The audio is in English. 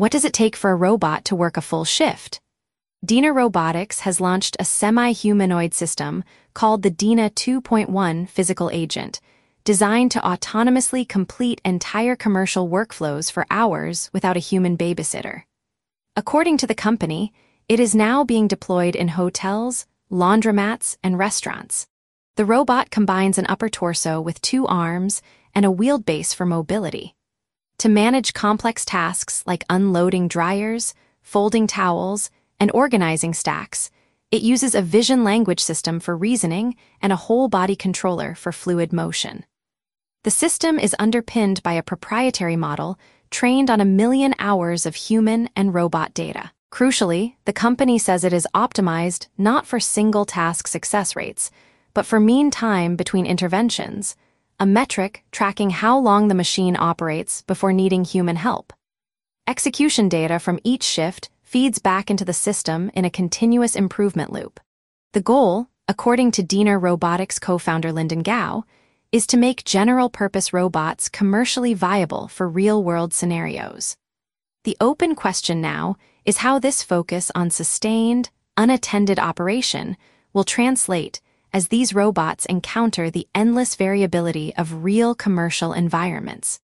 What does it take for a robot to work a full shift? Dina Robotics has launched a semi-humanoid system called the Dina 2.1 physical agent, designed to autonomously complete entire commercial workflows for hours without a human babysitter. According to the company, it is now being deployed in hotels, laundromats, and restaurants. The robot combines an upper torso with 2 arms and a wheeled base for mobility. To manage complex tasks like unloading dryers, folding towels, and organizing stacks, it uses a vision language system for reasoning and a whole-body controller for fluid motion. The system is underpinned by a proprietary model trained on 1 million hours of human and robot data. Crucially, the company says it is optimized not for single-task success rates, but for mean time between interventions, a metric tracking how long the machine operates before needing human help. Execution data from each shift feeds back into the system in a continuous improvement loop. The goal, according to Dina Robotics co-founder Lyndon Gao, is to make general-purpose robots commercially viable for real-world scenarios. The open question now is how this focus on sustained, unattended operation will translate as these robots encounter the endless variability of real commercial environments.